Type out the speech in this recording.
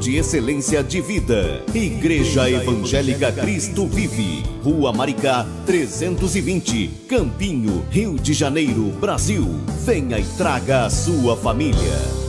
de excelência de vida. Igreja Evangélica Cristo Vive, Rua Maricá, 320, Campinho, Rio de Janeiro, Brasil. Venha e traga a sua família.